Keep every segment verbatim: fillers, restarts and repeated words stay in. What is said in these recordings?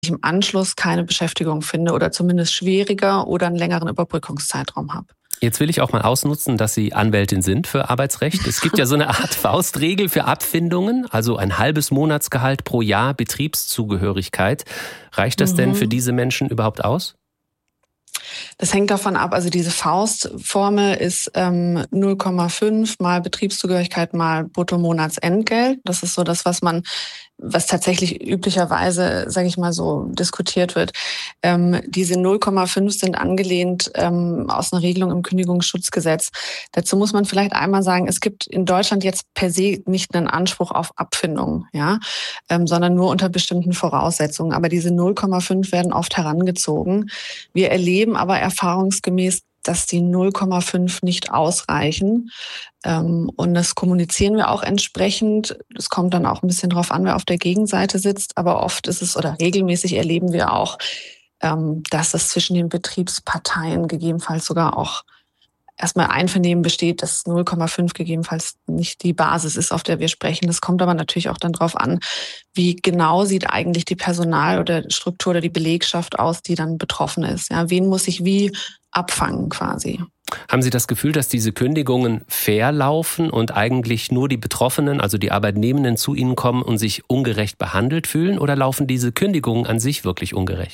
im Anschluss keine Beschäftigung finde oder zumindest schwieriger oder einen längeren Überbrückungszeitraum habe. Jetzt will ich auch mal ausnutzen, dass Sie Anwältin sind für Arbeitsrecht. Es gibt ja so eine Art Faustregel für Abfindungen, also ein halbes Monatsgehalt pro Jahr Betriebszugehörigkeit. Reicht das mhm. denn für diese Menschen überhaupt aus? Das hängt davon ab, also diese Faustformel ist ähm, null Komma fünf mal Betriebszugehörigkeit mal Bruttomonatsentgelt. Das ist so das, was man, was tatsächlich üblicherweise, sage ich mal so, diskutiert wird. Ähm, diese null Komma fünf sind angelehnt ähm, aus einer Regelung im Kündigungsschutzgesetz. Dazu muss man vielleicht einmal sagen, es gibt in Deutschland jetzt per se nicht einen Anspruch auf Abfindung, ja, ähm, sondern nur unter bestimmten Voraussetzungen. Aber diese null Komma fünf werden oft herangezogen. Wir erleben aber erfahrungsgemäß, dass die null Komma fünf nicht ausreichen. Und das kommunizieren wir auch entsprechend. Es kommt dann auch ein bisschen drauf an, wer auf der Gegenseite sitzt. Aber oft ist es oder regelmäßig erleben wir auch, dass es zwischen den Betriebsparteien gegebenenfalls sogar auch erstmal Einvernehmen besteht, dass null Komma fünf gegebenenfalls nicht die Basis ist, auf der wir sprechen. Das kommt aber natürlich auch dann drauf an, wie genau sieht eigentlich die Personal- oder Struktur oder die Belegschaft aus, die dann betroffen ist. Ja, wen muss ich wie abfangen quasi? Haben Sie das Gefühl, dass diese Kündigungen fair laufen und eigentlich nur die Betroffenen, also die Arbeitnehmenden, zu Ihnen kommen und sich ungerecht behandelt fühlen? Oder laufen diese Kündigungen an sich wirklich ungerecht?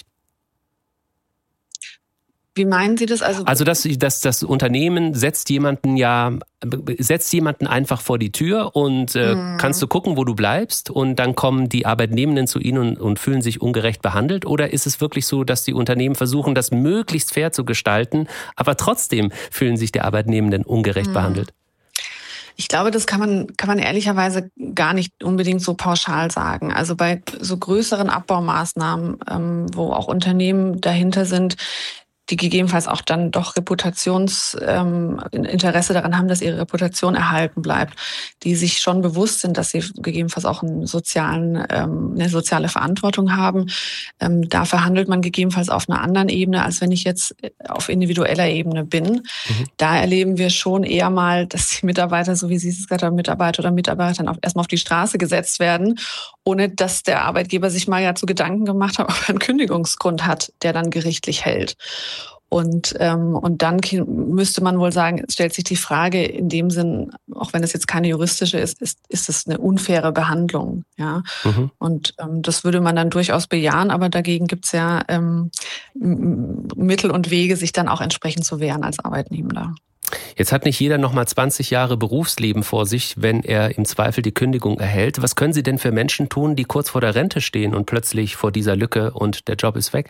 Wie meinen Sie das? Also, also dass, dass das Unternehmen setzt jemanden ja setzt jemanden einfach vor die Tür und äh, mhm. kannst du gucken, wo du bleibst, und dann kommen die Arbeitnehmenden zu ihnen und, und fühlen sich ungerecht behandelt? Oder ist es wirklich so, dass die Unternehmen versuchen, das möglichst fair zu gestalten, aber trotzdem fühlen sich die Arbeitnehmenden ungerecht mhm. behandelt? Ich glaube, das kann man, kann man ehrlicherweise gar nicht unbedingt so pauschal sagen. Also bei so größeren Abbaumaßnahmen, ähm, wo auch Unternehmen dahinter sind, die gegebenenfalls auch dann doch Reputationsinteresse ähm, daran haben, dass ihre Reputation erhalten bleibt, die sich schon bewusst sind, dass sie gegebenenfalls auch einen sozialen, ähm, eine soziale Verantwortung haben. Ähm, da verhandelt man gegebenenfalls auf einer anderen Ebene, als wenn ich jetzt auf individueller Ebene bin. Mhm. Da erleben wir schon eher mal, dass die Mitarbeiter, so wie Sie es gesagt haben, Mitarbeiter oder Mitarbeiter auch erstmal auf die Straße gesetzt werden, ohne dass der Arbeitgeber sich mal dazu Gedanken gemacht hat, ob er einen Kündigungsgrund hat, der dann gerichtlich hält. Und ähm, und dann müsste man wohl sagen, es stellt sich die Frage in dem Sinn, auch wenn es jetzt keine juristische ist, ist ist es eine unfaire Behandlung, ja. Mhm. Und ähm, das würde man dann durchaus bejahen, aber dagegen gibt's ja ähm, Mittel und Wege, sich dann auch entsprechend zu wehren als Arbeitnehmender. Jetzt hat nicht jeder noch mal zwanzig Jahre Berufsleben vor sich, wenn er im Zweifel die Kündigung erhält. Was können Sie denn für Menschen tun, die kurz vor der Rente stehen und plötzlich vor dieser Lücke und der Job ist weg?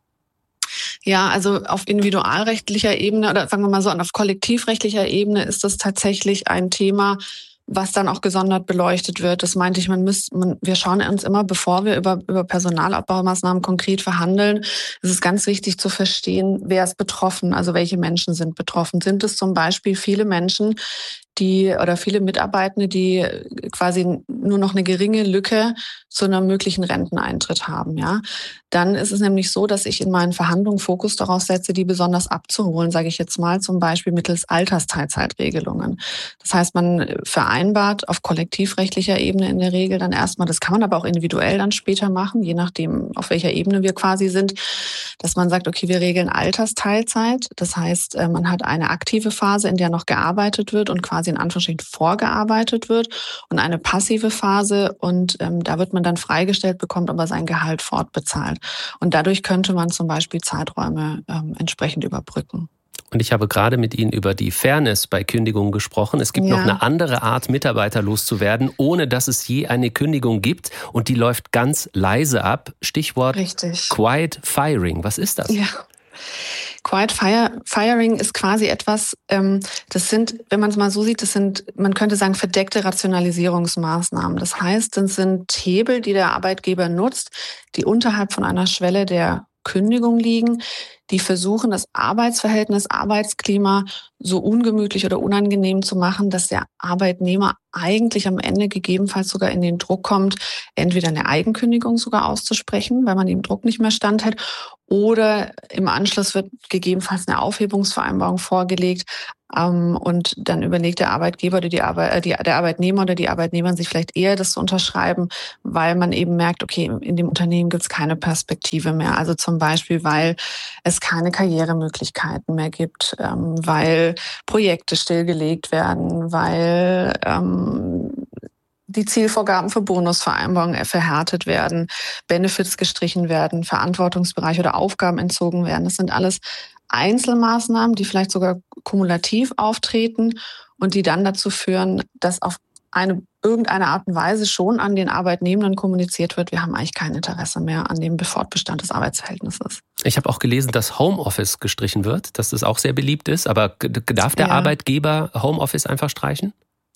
Ja, also auf individualrechtlicher Ebene oder sagen wir mal so, auf kollektivrechtlicher Ebene ist das tatsächlich ein Thema, was dann auch gesondert beleuchtet wird. Das meinte ich, man müsste, man, wir schauen uns immer, bevor wir über, über Personalabbaumaßnahmen konkret verhandeln, ist es ganz wichtig zu verstehen, wer ist betroffen, also welche Menschen sind betroffen. Sind es zum Beispiel viele Menschen, die oder viele Mitarbeitende, die quasi nur noch eine geringe Lücke zu einem möglichen Renteneintritt haben, ja? Dann ist es nämlich so, dass ich in meinen Verhandlungen Fokus darauf setze, die besonders abzuholen, sage ich jetzt mal, zum Beispiel mittels Altersteilzeitregelungen. Das heißt, man vereinbart auf kollektivrechtlicher Ebene in der Regel dann erstmal, das kann man aber auch individuell dann später machen, je nachdem, auf welcher Ebene wir quasi sind, dass man sagt, okay, wir regeln Altersteilzeit. Das heißt, man hat eine aktive Phase, in der noch gearbeitet wird und quasi in Anführungsstrichen vorgearbeitet wird, und eine passive Phase, und ähm, da wird man dann freigestellt, bekommt aber sein Gehalt fortbezahlt. Und dadurch könnte man zum Beispiel Zeiträume ähm, entsprechend überbrücken. Und ich habe gerade mit Ihnen über die Fairness bei Kündigungen gesprochen. Es gibt ja noch eine andere Art, Mitarbeiter loszuwerden, ohne dass es je eine Kündigung gibt. Und die läuft ganz leise ab. Stichwort Richtig. Quiet Firing. Was ist das? Ja. Quiet Fire, Firing ist quasi etwas, ähm, das sind, wenn man es mal so sieht, das sind, man könnte sagen, verdeckte Rationalisierungsmaßnahmen. Das heißt, das sind Hebel, die der Arbeitgeber nutzt, die unterhalb von einer Schwelle der Kündigung liegen, die versuchen, das Arbeitsverhältnis, Arbeitsklima so ungemütlich oder unangenehm zu machen, dass der Arbeitnehmer eigentlich am Ende gegebenenfalls sogar in den Druck kommt, entweder eine Eigenkündigung sogar auszusprechen, weil man dem Druck nicht mehr standhält, oder im Anschluss wird gegebenenfalls eine Aufhebungsvereinbarung vorgelegt. Ähm, und dann überlegt der Arbeitgeber oder die Arbeit, äh, die, der Arbeitnehmer oder die Arbeitnehmerin sich vielleicht eher, das zu unterschreiben, weil man eben merkt, okay, in dem Unternehmen gibt es keine Perspektive mehr. Also zum Beispiel, weil es keine Karrieremöglichkeiten mehr gibt, ähm, weil Projekte stillgelegt werden, weil ähm, die Zielvorgaben für Bonusvereinbarungen verhärtet werden, Benefits gestrichen werden, Verantwortungsbereiche oder Aufgaben entzogen werden. Das sind alles Einzelmaßnahmen, die vielleicht sogar kumulativ auftreten und die dann dazu führen, dass auf eine irgendeine Art und Weise schon an den Arbeitnehmenden kommuniziert wird, wir haben eigentlich kein Interesse mehr an dem Fortbestand des Arbeitsverhältnisses. Ich habe auch gelesen, dass Homeoffice gestrichen wird, dass das auch sehr beliebt ist. Aber darf der ja. Arbeitgeber Homeoffice einfach streichen?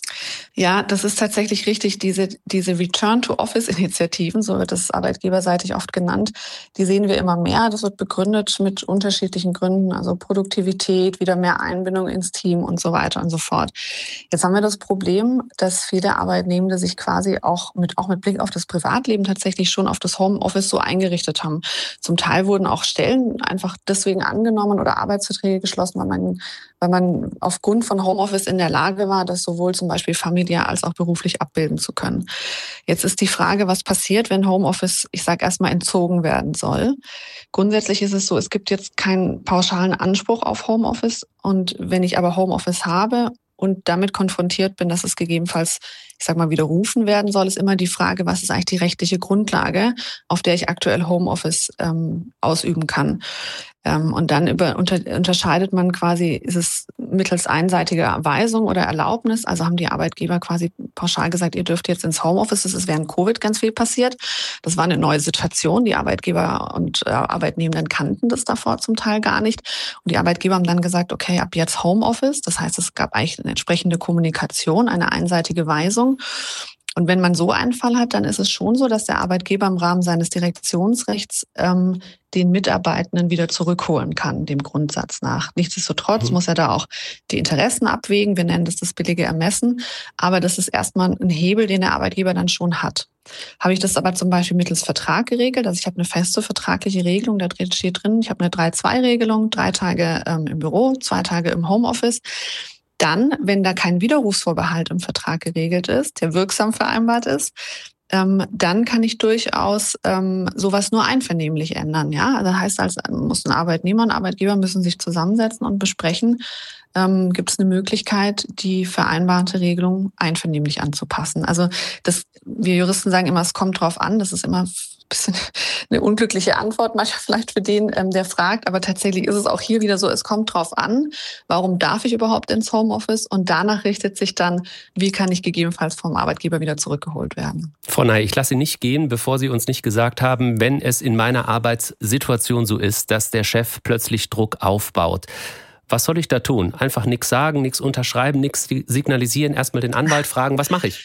Ja, das ist tatsächlich richtig. Diese, diese Return-to-Office-Initiativen, so wird das arbeitgeberseitig oft genannt, die sehen wir immer mehr. Das wird begründet mit unterschiedlichen Gründen, also Produktivität, wieder mehr Einbindung ins Team und so weiter und so fort. Jetzt haben wir das Problem, dass viele Arbeitnehmende sich quasi auch mit, auch mit Blick auf das Privatleben tatsächlich schon auf das Homeoffice so eingerichtet haben. Zum Teil wurden auch Stellen einfach deswegen angenommen oder Arbeitsverträge geschlossen, weil man, weil man aufgrund von Homeoffice in der Lage war, das sowohl zum Beispiel familiär als auch beruflich abbilden zu können. Jetzt ist die Frage, was passiert, wenn Homeoffice, ich sage erstmal, entzogen werden soll. Grundsätzlich ist es so, es gibt jetzt keinen pauschalen Anspruch auf Homeoffice. Und wenn ich aber Homeoffice habe und damit konfrontiert bin, dass es gegebenenfalls, ich sage mal, widerrufen werden soll, ist immer die Frage, was ist eigentlich die rechtliche Grundlage, auf der ich aktuell Homeoffice ähm, ausüben kann. Ähm, und dann über, unter, unterscheidet man quasi, ist es mittels einseitiger Weisung oder Erlaubnis, also haben die Arbeitgeber quasi pauschal gesagt, ihr dürft jetzt ins Homeoffice, das ist während Covid ganz viel passiert. Das war eine neue Situation, die Arbeitgeber und äh, Arbeitnehmenden kannten das davor zum Teil gar nicht. Und die Arbeitgeber haben dann gesagt, okay, ab jetzt Homeoffice, das heißt, es gab eigentlich eine entsprechende Kommunikation, eine einseitige Weisung. Und wenn man so einen Fall hat, dann ist es schon so, dass der Arbeitgeber im Rahmen seines Direktionsrechts ähm, den Mitarbeitenden wieder zurückholen kann, dem Grundsatz nach. Nichtsdestotrotz mhm. muss er da auch die Interessen abwägen. Wir nennen das das billige Ermessen. Aber das ist erstmal ein Hebel, den der Arbeitgeber dann schon hat. Habe ich das aber zum Beispiel mittels Vertrag geregelt, also ich habe eine feste vertragliche Regelung, da steht drin, ich habe eine drei zwei Regelung, drei Tage ähm, im Büro, zwei Tage im Homeoffice. Dann, wenn da kein Widerrufsvorbehalt im Vertrag geregelt ist, der wirksam vereinbart ist, ähm, dann kann ich durchaus ähm, sowas nur einvernehmlich ändern. Ja, also das heißt, als muss ein Arbeitnehmer und Arbeitgeber müssen sich zusammensetzen und besprechen, ähm, gibt es eine Möglichkeit, die vereinbarte Regelung einvernehmlich anzupassen. Also das, wir Juristen sagen immer, es kommt drauf an. Das ist immer ein bisschen eine unglückliche Antwort, manchmal vielleicht für den, ähm, der fragt. Aber tatsächlich ist es auch hier wieder so, es kommt drauf an, warum darf ich überhaupt ins Homeoffice? Und danach richtet sich dann, wie kann ich gegebenenfalls vom Arbeitgeber wieder zurückgeholt werden. Frau Ney, ich lasse Sie nicht gehen, bevor Sie uns nicht gesagt haben, wenn es in meiner Arbeitssituation so ist, dass der Chef plötzlich Druck aufbaut. Was soll ich da tun? Einfach nichts sagen, nichts unterschreiben, nichts signalisieren, erstmal den Anwalt fragen, was mache ich?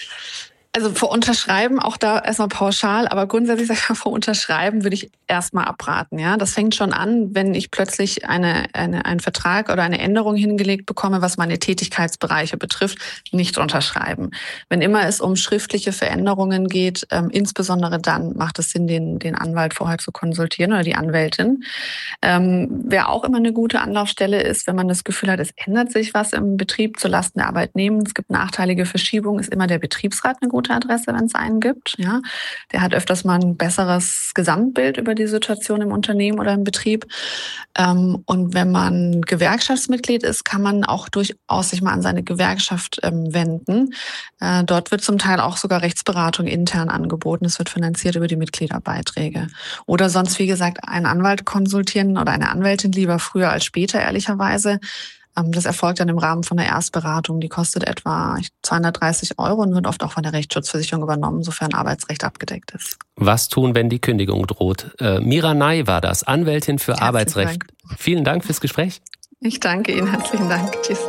Also vor Unterschreiben auch da erstmal pauschal, aber grundsätzlich sag ich mal, vor Unterschreiben würde ich erstmal abraten. Ja, das fängt schon an, wenn ich plötzlich eine, eine, einen Vertrag oder eine Änderung hingelegt bekomme, was meine Tätigkeitsbereiche betrifft, nicht unterschreiben. Wenn immer es um schriftliche Veränderungen geht, ähm, insbesondere dann macht es Sinn, den, den Anwalt vorher zu konsultieren oder die Anwältin. Ähm, wer auch immer eine gute Anlaufstelle ist, wenn man das Gefühl hat, es ändert sich was im Betrieb zulasten der Arbeitnehmer, es gibt nachteilige Verschiebungen, ist immer der Betriebsrat eine gute Adresse, wenn es einen gibt. Ja, der hat öfters mal ein besseres Gesamtbild über die Situation im Unternehmen oder im Betrieb. Ähm, und wenn man Gewerkschaftsmitglied ist, kann man auch durchaus sich mal an seine Gewerkschaft ähm, wenden. Äh, dort wird zum Teil auch sogar Rechtsberatung intern angeboten. Es wird finanziert über die Mitgliederbeiträge. Oder sonst, wie gesagt, einen Anwalt konsultieren oder eine Anwältin, lieber früher als später, ehrlicherweise. Das erfolgt dann im Rahmen von der Erstberatung. Die kostet etwa zweihundertdreißig Euro und wird oft auch von der Rechtsschutzversicherung übernommen, sofern Arbeitsrecht abgedeckt ist. Was tun, wenn die Kündigung droht? Äh, Mira Ney war das, Anwältin für Herzlichen Arbeitsrecht. Dank. Vielen Dank fürs Gespräch. Ich danke Ihnen. Herzlichen Dank. Tschüss.